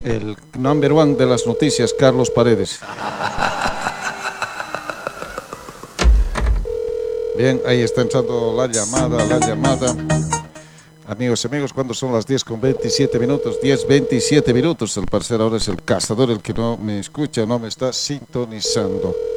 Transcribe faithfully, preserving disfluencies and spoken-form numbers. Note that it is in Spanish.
el number one de las noticias, Carlos Paredes. Bien, ahí está entrando la llamada, la llamada. Amigos y amigos, cuando son las diez con veintisiete minutos, diez veintisiete minutos, al parecer ahora es el cazador el que no me escucha, no me está sintonizando.